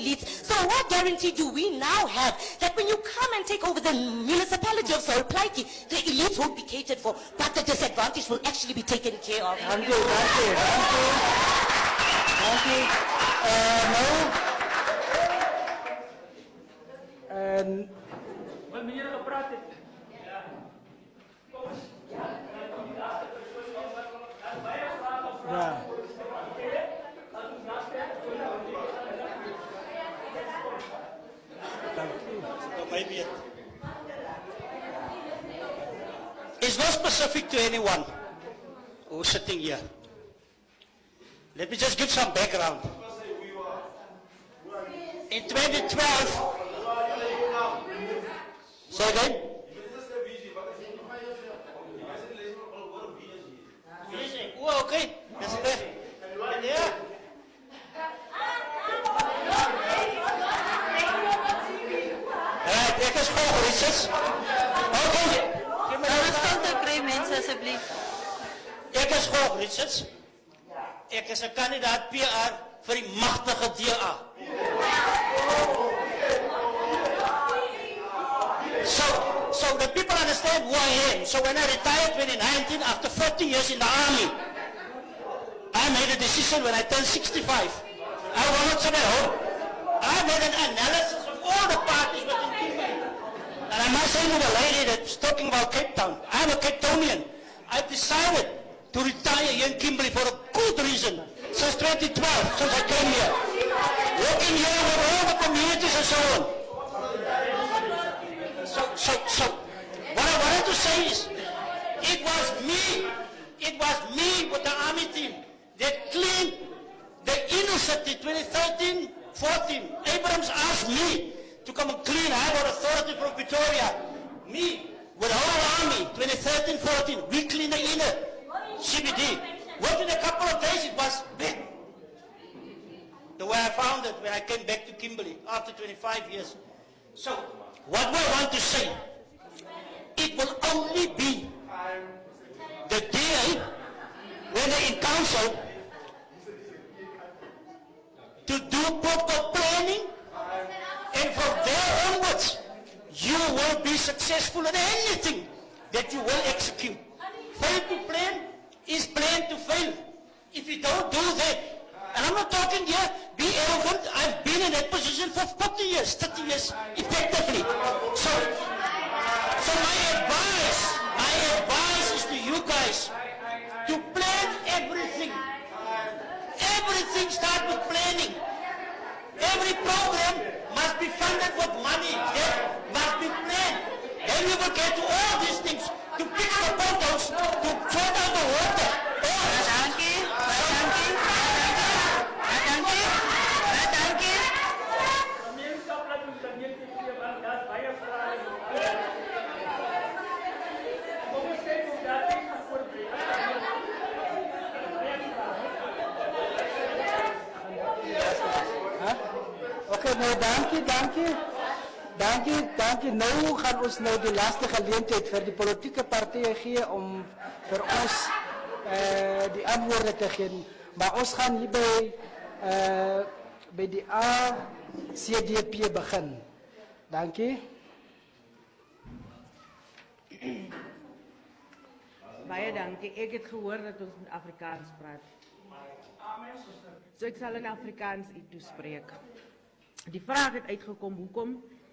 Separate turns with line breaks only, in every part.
elites. So what guarantee do we now have that when you come and take over the municipality of South Plaatje, the elites won't be catered for, but the disadvantaged will actually be taken care of?
Dank u.
Wel, meneer gepraat het.
Ja.
It's not specific to anyone who's sitting here. Let me just give some background. In 2012, say again? Oh, okay. That's good. Yeah. Right, ek is volg, Richards. Okay. Ek is volg, Richards. Ek is 'n kandidaat PR vir die magtige DA. So the people understand who I am. So when I retired 2019 after 40 years in the army, I made a decision when I turned 65. I wanted to home. I made an analysis of all the parties within Kimberley. And I must say to the lady that's talking about Cape Town, I'm a Cape Townian. I've decided to retire here in Kimberley for a good reason. Since 2012, since I came here. Working here with all the communities and so on. So what I wanted to say is, it was me with the army team that cleaned the inner city 2013-14. Abrams asked me to come and clean. I got authority from Pretoria. Me, with the whole army, 2013-14, we cleaned the inner CBD. Within a couple of days, it was big. The way I found it when I came back to Kimberley after 25 years. So, what do I want to say? It will only be the day when they're in council to do proper planning, and from there onwards, you will be successful in anything that you will execute. Fail to plan is plan to fail. If you don't do that, and I'm not talking here, be arrogant, I've been in that position for 40 years, 30 years, effectively. So my advice is to you guys to plan everything. Everything starts with planning. Every program must be funded with money. That must be planned. Then we will get to all these things, to fix the potholes, to sort out the water.
Okay, nou dankie. Nou gaan ons nou die laaste geleentheid vir die politieke partye gee om vir ons die antwoorde te gee. Maar ons gaan hier by die ACDP begin. Dankie.
Baie dankie. Ek het gehoor dat ons met Afrikaans praat. So ek sal in Afrikaans u toespreek. Die vraag het uitgekom, hoekom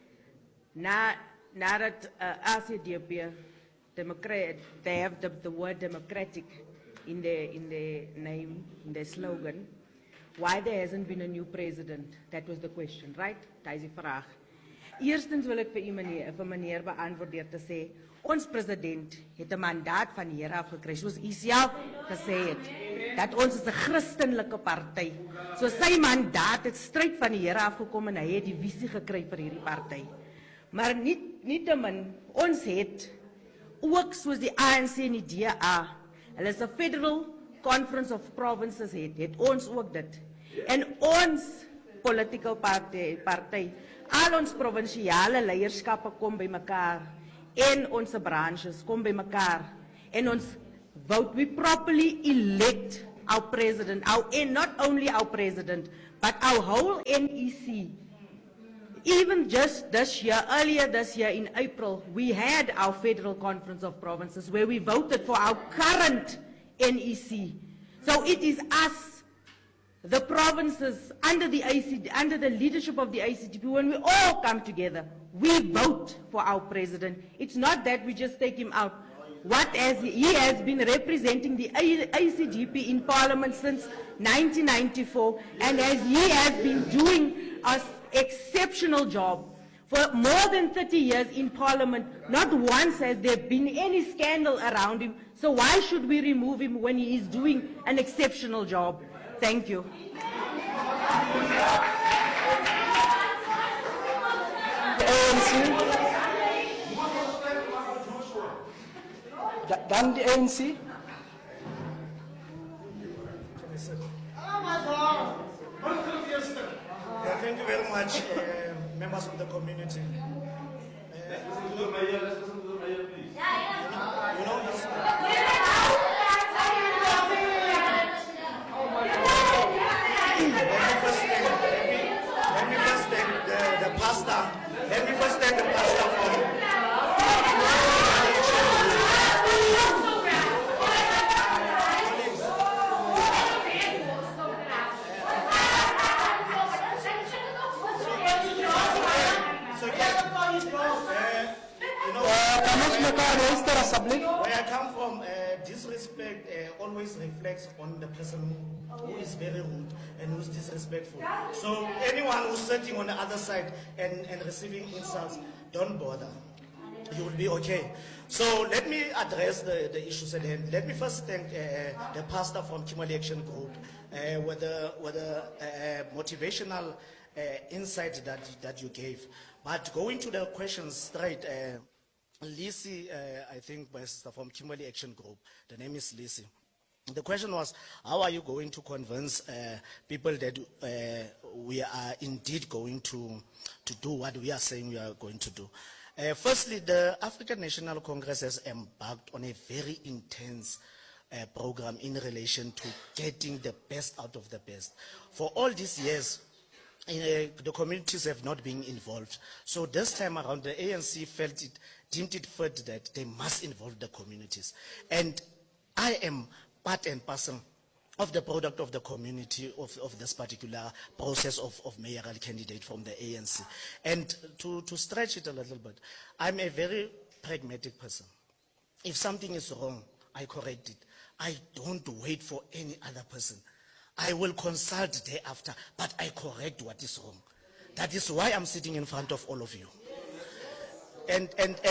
nadat ACDP, they have the word democratic in the name, in the slogan, why there hasn't been a new president? That was the question, right? Dat is die vraag. Eerstens wil ek vir meneer beantwoord deur te sê, ons president het 'n mandaat van die Here af gekry, soos u self gesê het, dat ons is 'n Christelike party. So sy mandaat het stryd van die Here afgekom en hy het die visie gekry vir hierdie party. Maar nietemin, ons het ook soos die ANC en die DA, hulle is 'n Federal Conference of Provinces het ons ook dit. En ons political party, al ons provinsiale leierskappe kom by mekaar en onze branches kom by mekaar en ons vote, we properly elect our president, not only our president, but our whole NEC. Even just this year, earlier this year in April, we had our Federal Conference of Provinces where we voted for our current NEC. So it is us, the provinces, under the leadership of the ACDP, when we all come together, we vote for our president. It's not that we just take him out. He has been representing the ACDP in Parliament since 1994, and he has been doing an exceptional job. For more than 30 years in Parliament, not once has there been any scandal around him. So why should we remove him when he is doing an exceptional job? Thank you.
Dan di ANC.
Thank you very much, members of the community. Let me first thank the pastor. Let me first thank the pastor for where I come from, disrespect always reflects on the person who is very rude and who's disrespectful. So anyone who's sitting on the other side and receiving insults, don't bother. You will be okay. So let me address the issues at hand. Let me first thank the pastor from Kimberley Action Group with the motivational insight that you gave. But going to the questions straight, Lisi, I think my sister from Kimberley Action Group, the name is Lisi. The question was, how are you going to convince people that we are indeed going to do what we are saying we are going to do? Firstly, the African National Congress has embarked on a very intense program in relation to getting the best out of the best. For all these years, the communities have not been involved. So this time around, the ANC deemed it fit that they must involve the communities. And I am part and parcel of the product of the community of this particular process of mayoral candidate from the ANC. And to stretch it a little bit, I'm a very pragmatic person. If something is wrong, I correct it. I don't wait for any other person. I will consult thereafter, but I correct what is wrong. That is why I'm sitting in front of all of you. And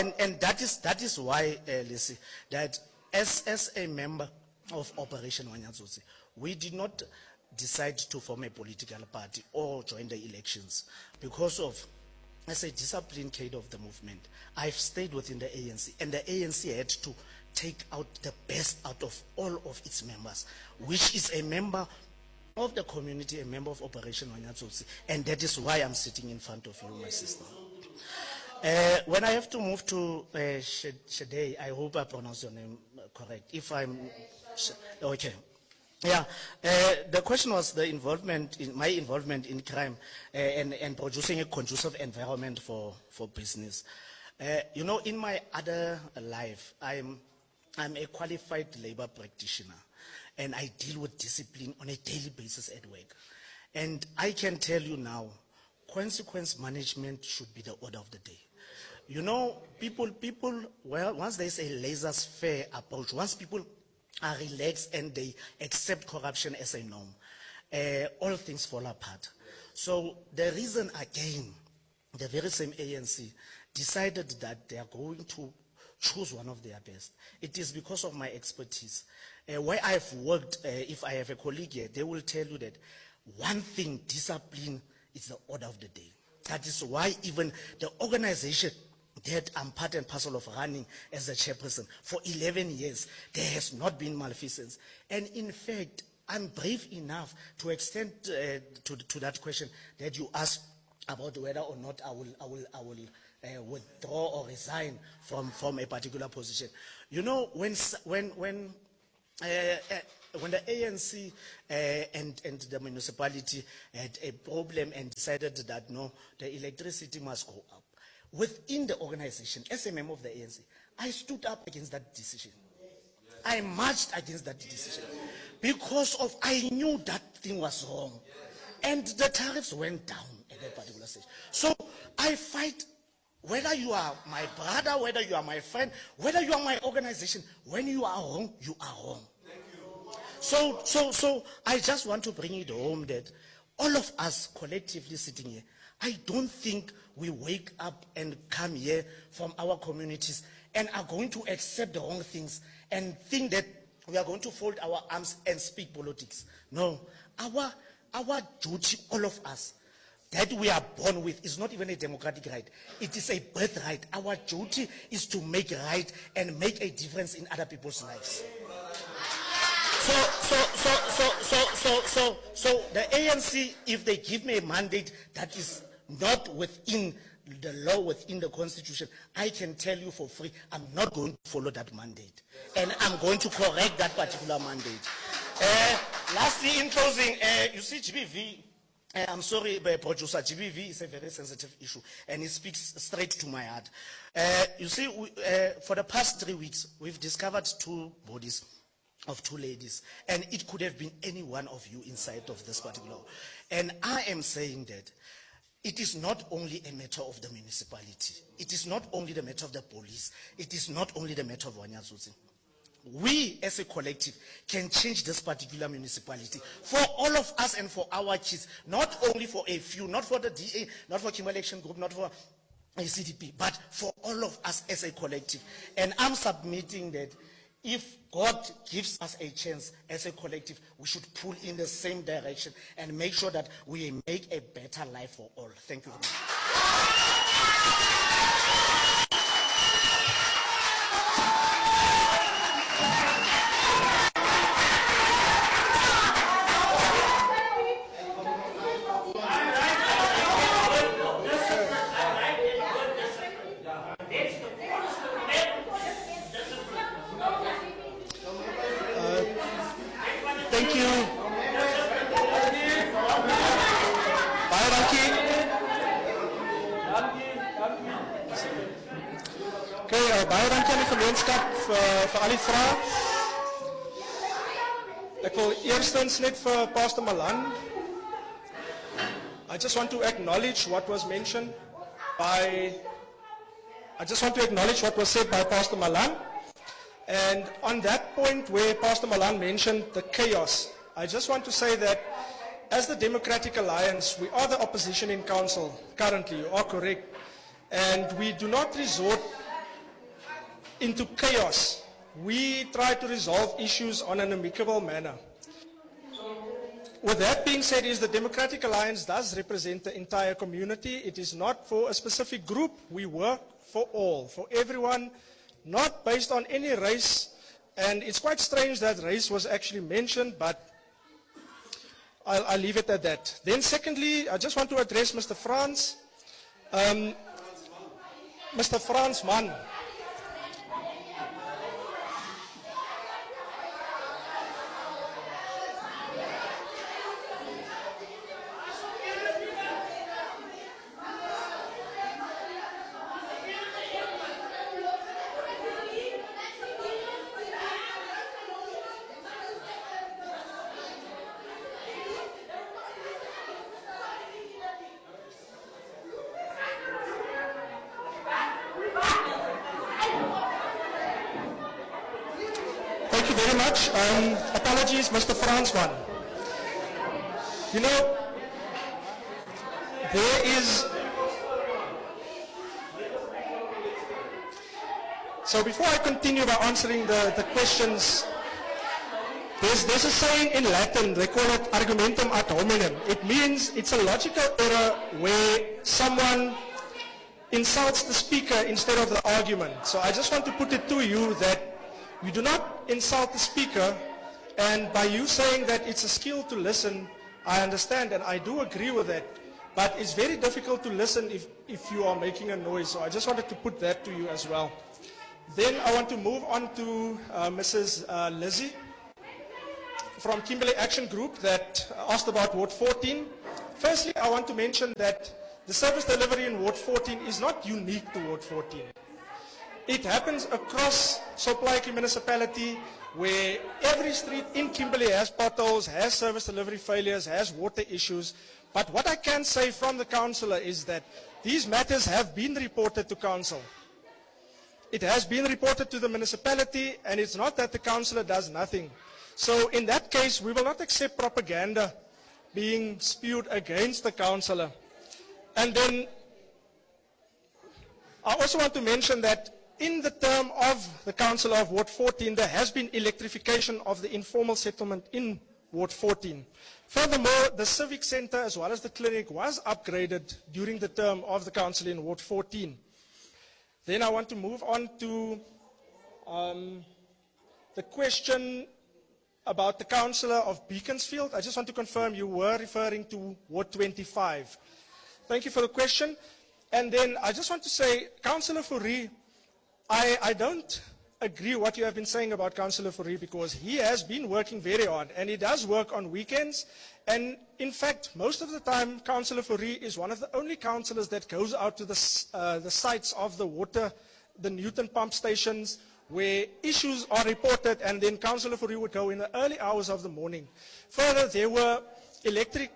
that is why, Lisi, that as a member of Operation Wanyatsotsi, we did not decide to form a political party or join the elections because of, as a disciplined cadre of the movement. I've stayed within the ANC, and the ANC had to take out the best out of all of its members, which is a member of the community, a member of Operation Wanyatsotsi, and that is why I'm sitting in front of you, my sister. When I have to move to Shade, I hope I pronounce your name correct. If I'm okay, yeah. The question was my involvement in crime and producing a conducive environment for business. You know, in my other life, I'm a qualified labor practitioner, and I deal with discipline on a daily basis at work. And I can tell you now, consequence management should be the order of the day. You know, people, well, once there's a laissez-faire approach, once people are relaxed and they accept corruption as a norm, all things fall apart. So the reason, again, the very same ANC decided that they are going to choose one of their best. It is because of my expertise. Where I've worked, if I have a colleague here, they will tell you that one thing, discipline, is the order of the day. That is why even the organization that I'm part and parcel of running as a chairperson for 11 years, there has not been malfeasance. And in fact, I'm brave enough to extend to that question that you asked about whether or not I will withdraw or resign from a particular position. You know, when when the ANC and the municipality had a problem and decided that no, the electricity must go up, within the organization, as a member of the ANC, I stood up against that decision. I marched against that decision because I knew that thing was wrong. And the tariffs went down at that particular stage. So I fight, whether you are my brother, whether you are my friend, whether you are my organization, when you are wrong, you are wrong. So I just want to bring it home that all of us collectively sitting here, I don't think we wake up and come here from our communities and are going to accept the wrong things and think that we are going to fold our arms and speak politics. No, our duty, all of us, that we are born with is not even a democratic right. It is a birthright. Our duty is to make right and make a difference in other people's lives. So the ANC, if they give me a mandate that is not within the law, within the constitution, I can tell you for free, I'm not going to follow that mandate. And I'm going to correct that particular mandate. Lastly, in closing, you see GBV, I'm sorry, producer, GBV is a very sensitive issue, and it speaks straight to my heart. You see, for the past 3 weeks, we've discovered 2 bodies of 2 ladies, and it could have been any one of you inside of this particular. And I am saying that it is not only a matter of the municipality. It is not only the matter of the police. It is not only the matter of Wanyazuzi. We, as a collective, can change this particular municipality for all of us and for our kids, not only for a few, not for the DA, not for Kimberley Action Group, not for a CDP, but for all of us as a collective. And I'm submitting that if God gives us a chance as a collective, we should pull in the same direction and make sure that we make a better life for all. Thank you very much.
Thank you. Baie dankie. Okay, baie dankie aan die gemeenskap vir al die vrae. Ek wil eerstens net vir Pastor Malan. I just want to acknowledge what was mentioned by what was said by Pastor Malan. And on that point where Pastor Malan mentioned the chaos, I just want to say that as the Democratic Alliance, we are the opposition in council currently, you are correct. And we do not resort into chaos. We try to resolve issues on an amicable manner. With that being said, the Democratic Alliance does represent the entire community. It is not for a specific group. We work for all, for everyone, not based on any race, and it's quite strange that race was actually mentioned, but I'll leave it at that. Then secondly, I just want to address Mr. Frans. Mr. Frans Mann. Thank you very much. Apologies, Mr. Frans Mann. You know, there is... So before I continue by answering the questions, there's a saying in Latin, they call it argumentum ad hominem. It means it's a logical error where someone insults the speaker instead of the argument. So I just want to put it to you that you do not insult the speaker, and by you saying that it's a skill to listen, I understand and I do agree with that, but it's very difficult to listen if you are making a noise. So I just wanted to put that to you as well. Then I want to move on to Mrs. Lizzie. from Kimberley Action Group that asked about Ward 14. Firstly, I want to mention that the service delivery in Ward 14 is not unique to Ward 14. It happens across Soplaiki municipality, where every street in Kimberley has potholes, has service delivery failures, has water issues. But what I can say from the councillor is that these matters have been reported to council. It has been reported to the municipality, and it's not that the councillor does nothing. So in that case, we will not accept propaganda being spewed against the councillor. And then I also want to mention that in the term of the councillor of Ward 14, there has been electrification of the informal settlement in Ward 14. Furthermore, the civic center as well as the clinic was upgraded during the term of the council in Ward 14. Then I want to move on to the question about the councillor of Beaconsfield. I just want to confirm you were referring to Ward 25. Thank you for the question. And then I just want to say, Councillor Fourie, I don't agree what you have been saying about Councillor Fourie, because he has been working very hard and he does work on weekends. And in fact, most of the time, Councillor Fourie is one of the only councillors that goes out to the sites of the water, the Newton pump stations, where issues are reported, and then Councillor Fourie would go in the early hours of the morning. Further, there were electric...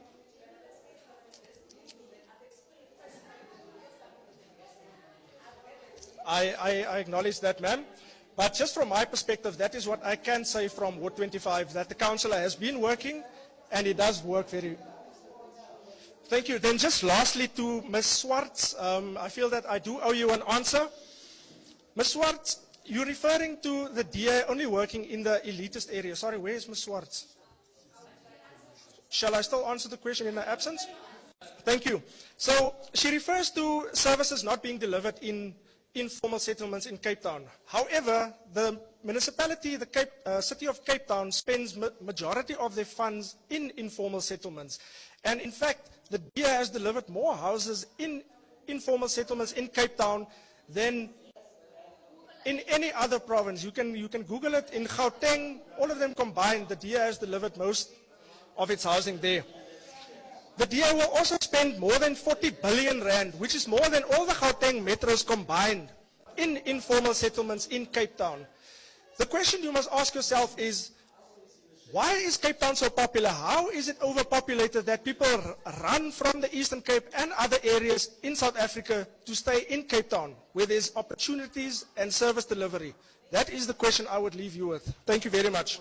I acknowledge that, ma'am. But just from my perspective, that is what I can say from Ward 25, that the councillor has been working, and he does work very... Thank you. Then just lastly to Ms. Swartz, I feel that I do owe you an answer. Ms. Swartz, you're referring to the DA only working in the elitist area. Sorry, where is Ms. Swartz? Shall I still answer the question in her absence? Thank you. So she refers to services not being delivered in informal settlements in Cape Town. However, the municipality, the city of Cape Town, spends majority of their funds in informal settlements. And in fact, the DA has delivered more houses in informal settlements in Cape Town than in any other province. You can Google it. In Gauteng, all of them combined, the DA has delivered most of its housing there. The DA will also spend more than 40 billion rand, which is more than all the Gauteng metros combined, in informal settlements in Cape Town. The question you must ask yourself is, why is Cape Town so popular? How is it overpopulated that people run from the Eastern Cape and other areas in South Africa to stay in Cape Town, where there's opportunities and service delivery? That is the question I would leave you with. Thank you very much.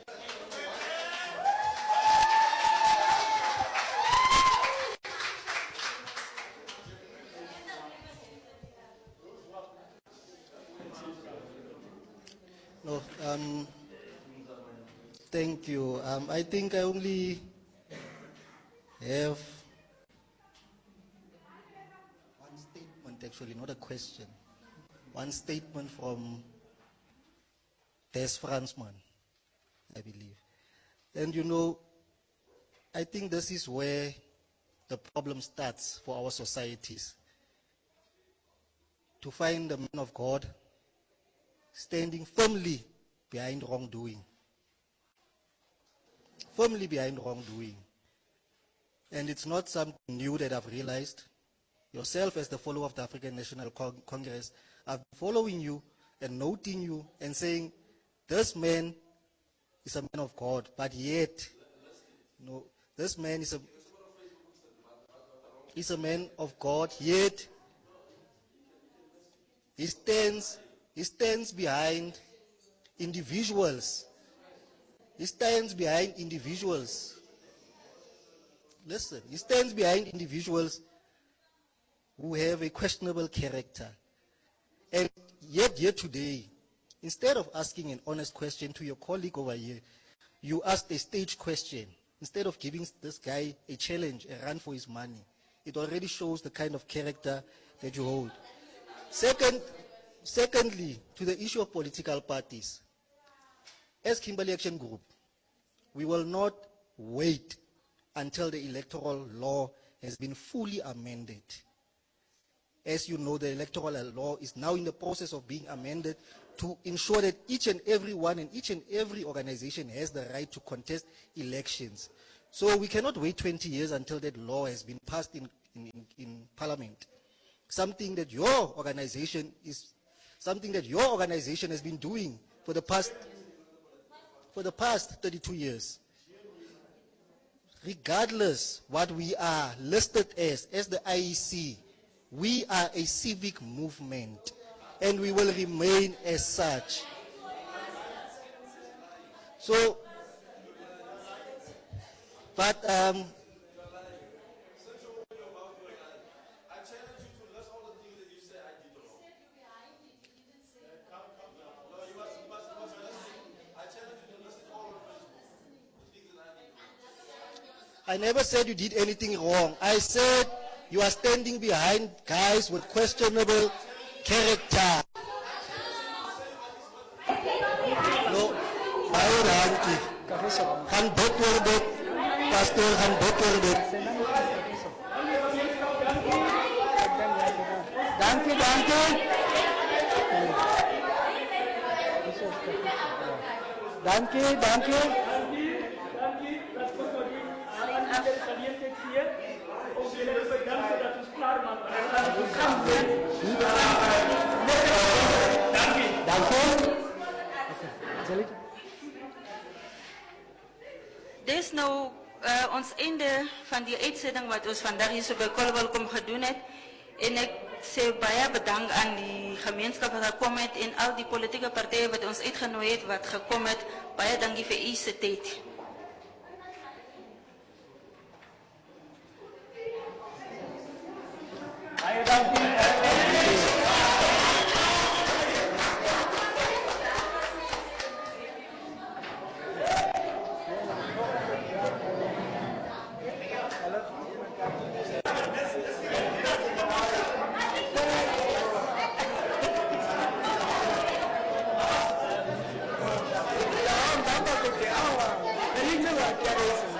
No, thank you. I think I only have one statement, actually, not a question. One statement from Des Fransman, I believe. And you know, I think this is where the problem starts for our societies. To find the man of God standing firmly behind wrongdoing. Firmly behind wrongdoing. And it's not something new that I've realized. Yourself, as the follower of the African National Congress, I've been following you and noting you and saying, this man is a man of God, but yet, no, this man is a man of God, yet he stands behind individuals. He stands behind individuals. Listen, he stands behind individuals who have a questionable character. And yet here today, instead of asking an honest question to your colleague over here, you asked a staged question. Instead of giving this guy a challenge, a run for his money. It already shows the kind of character that you hold. Secondly, to the issue of political parties. As Kimberley Action Group, we will not wait until the electoral law has been fully amended. as you know, the electoral law is now in the process of being amended to ensure that each and every one and each and every organization has the right to contest elections. So we cannot wait 20 years until that law has been passed in Parliament. Something that your organization has been doing for the past 32 years. Regardless what we are listed as the IEC, we are a civic movement, and we will remain as such. So, but I never said you did anything wrong. I said you are standing behind guys with questionable character. No, baie dankie. Gaan bid oor dit. Pastoor gaan bid oor dit.
Dankie, dankie. Dankie, dankie.
De gelegenheid hier om jullie te bedanken dat u klaar maakt. Dank u.
Dank u.
Dit is nou ons einde van die uitzending wat ons vandaag hier zo bij Kolwelkom gedaan heeft. En ik zeg baie bedankt aan die gemeenschap wat gekomen heeft en al die politieke partijen wat ons uitgenodigd heeft, wat gekomen heeft. Baie dankie voor uw tijd.
Dankie.